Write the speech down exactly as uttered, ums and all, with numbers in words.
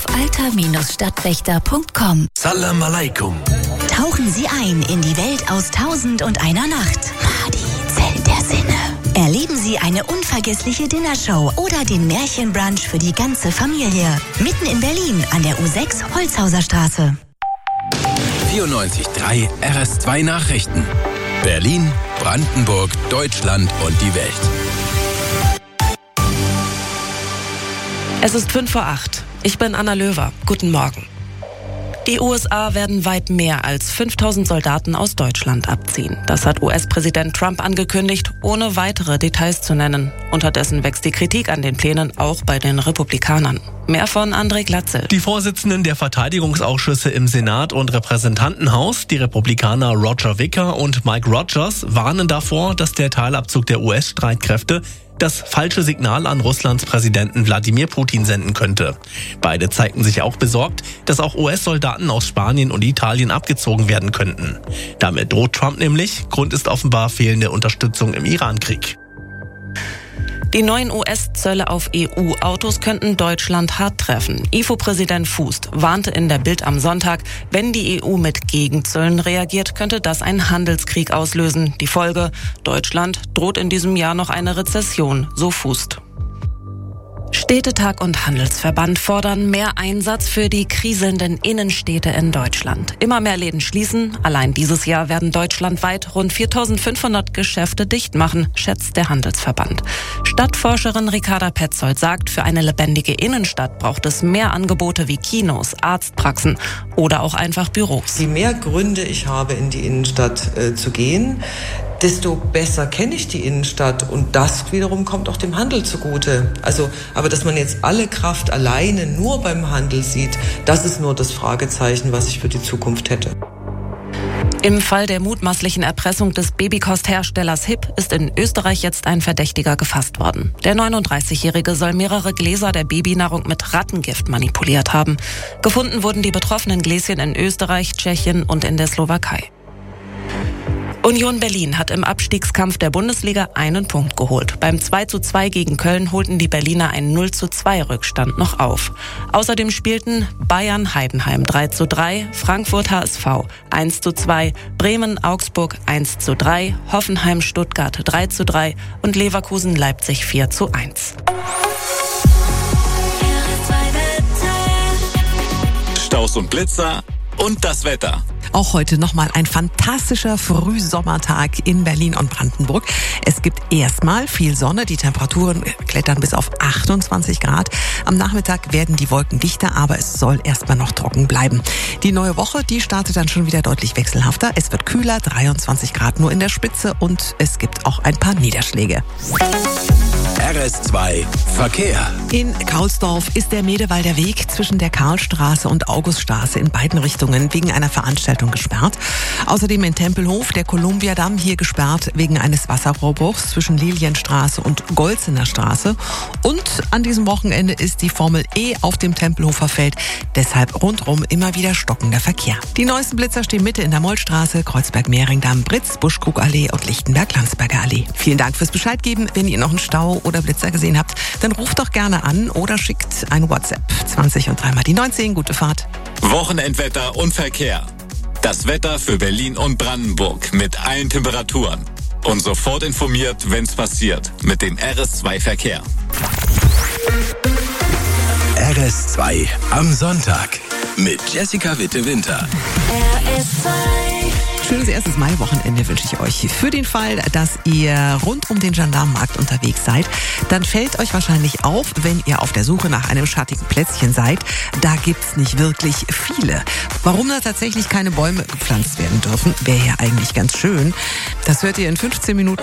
auf alter Stadtwächter punkt com. Salam alaikum. Tauchen Sie ein in die Welt aus Tausend und einer Nacht. Party, Zelt der Sinne. Erleben Sie eine unvergessliche Dinnershow oder den Märchenbrunch für die ganze Familie. Mitten in Berlin an der U sechs Holzhauser Straße. vierundneunzig Komma drei R S zwei Nachrichten. Berlin, Brandenburg, Deutschland und die Welt. Es ist fünf vor acht. Ich bin Anna Löwer. Guten Morgen. Die U S A werden weit mehr als fünftausend Soldaten aus Deutschland abziehen. Das hat U S-Präsident Trump angekündigt, ohne weitere Details zu nennen. Unterdessen wächst die Kritik an den Plänen auch bei den Republikanern. Mehr von André Glatzel. Die Vorsitzenden der Verteidigungsausschüsse im Senat und Repräsentantenhaus, die Republikaner Roger Wicker und Mike Rogers, warnen davor, dass der Teilabzug der U S-Streitkräfte das falsche Signal an Russlands Präsidenten Wladimir Putin senden könnte. Beide zeigten sich auch besorgt, dass auch U S-Soldaten aus Spanien und Italien abgezogen werden könnten. Damit droht Trump nämlich. Grund ist offenbar fehlende Unterstützung im Iran-Krieg. Die neuen U S-Zölle auf E U-Autos könnten Deutschland hart treffen. I F O-Präsident Fußt warnte in der Bild am Sonntag, wenn die E U mit Gegenzöllen reagiert, könnte das einen Handelskrieg auslösen. Die Folge: Deutschland droht in diesem Jahr noch eine Rezession, so Fußt. Städtetag und Handelsverband fordern mehr Einsatz für die kriselnden Innenstädte in Deutschland. Immer mehr Läden schließen. Allein dieses Jahr werden deutschlandweit rund viertausendfünfhundert Geschäfte dicht machen, schätzt der Handelsverband. Stadtforscherin Ricarda Petzold sagt, für eine lebendige Innenstadt braucht es mehr Angebote wie Kinos, Arztpraxen oder auch einfach Büros. Je mehr Gründe ich habe, in die Innenstadt äh, zu gehen, desto besser kenne ich die Innenstadt und das wiederum kommt auch dem Handel zugute. Also, aber dass man jetzt alle Kraft alleine nur beim Handel sieht, das ist nur das Fragezeichen, was ich für die Zukunft hätte. Im Fall der mutmaßlichen Erpressung des Babykostherstellers Hip ist in Österreich jetzt ein Verdächtiger gefasst worden. Der neununddreißigjährige soll mehrere Gläser der Babynahrung mit Rattengift manipuliert haben. Gefunden wurden die betroffenen Gläschen in Österreich, Tschechien und in der Slowakei. Union Berlin hat im Abstiegskampf der Bundesliga einen Punkt geholt. Beim zwei zu zwei gegen Köln holten die Berliner einen null zu zwei Rückstand noch auf. Außerdem spielten Bayern Heidenheim drei zu drei, Frankfurt H S V eins zu zwei, Bremen Augsburg eins zu drei, Hoffenheim Stuttgart drei zu drei und Leverkusen Leipzig vier zu eins. Staus und Blitzer und das Wetter. Auch heute nochmal ein fantastischer Frühsommertag in Berlin und Brandenburg. Es gibt erstmal viel Sonne, die Temperaturen klettern bis auf achtundzwanzig Grad. Am Nachmittag werden die Wolken dichter, aber es soll erstmal noch trocken bleiben. Die neue Woche, die startet dann schon wieder deutlich wechselhafter. Es wird kühler, dreiundzwanzig Grad nur in der Spitze und es gibt auch ein paar Niederschläge. R S zwei Verkehr. In Kaulsdorf ist der Medewalder Weg zwischen der Karlstraße und Auguststraße in beiden Richtungen wegen einer Veranstaltung gesperrt. Außerdem in Tempelhof der Kolumbiadamm hier gesperrt wegen eines Wasserrohrbruchs zwischen Lilienstraße und Golzener Straße. Und an diesem Wochenende ist die Formel E auf dem Tempelhofer Feld. Deshalb rundrum immer wieder stockender Verkehr. Die neuesten Blitzer stehen Mitte in der Mollstraße, Kreuzberg-Mehringdamm, Britz, Buschkrugallee und Lichtenberg-Landsberger Allee. Vielen Dank fürs Bescheid geben. Wenn ihr noch einen Stau oder Blitzer gesehen habt, dann ruft doch gerne an oder schickt ein WhatsApp. zwanzig und dreimal die neunzehn. Gute Fahrt. Wochenendwetter und Verkehr. Das Wetter für Berlin und Brandenburg mit allen Temperaturen. Und sofort informiert, wenn's passiert, mit dem R S zwei Verkehr. R S zwei am Sonntag mit Jessica Witte-Winter. R S zwei. Schönes erstes Maiwochenende wünsche ich euch. Für den Fall, dass ihr rund um den Gendarmenmarkt unterwegs seid, dann fällt euch wahrscheinlich auf, wenn ihr auf der Suche nach einem schattigen Plätzchen seid, da gibt's nicht wirklich viele. Warum da tatsächlich keine Bäume gepflanzt werden dürfen, wäre ja eigentlich ganz schön. Das hört ihr in fünfzehn Minuten.